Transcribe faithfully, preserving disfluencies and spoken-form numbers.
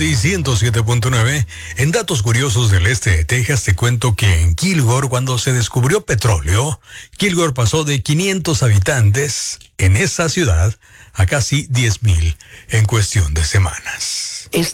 Y ciento siete punto nueve. En datos curiosos del este de Texas te cuento que en Kilgore, cuando se descubrió petróleo, Kilgore pasó de quinientos habitantes en esa ciudad a casi diez mil en cuestión de semanas.